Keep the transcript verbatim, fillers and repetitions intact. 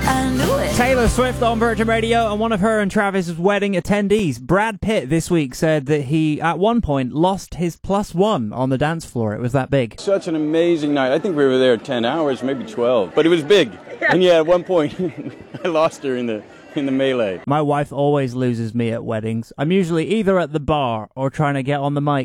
I knew it. Taylor Swift on Virgin Radio, and one of her and Travis's wedding attendees, Brad Pitt, this week said that he, at one point, lost his plus one on the dance floor. It was that big. Such an amazing night. I think we were there ten hours, maybe twelve. But it was big. And yeah, at one point, I lost her in the in the melee. My wife always loses me at weddings. I'm usually either at the bar or trying to get on the mic.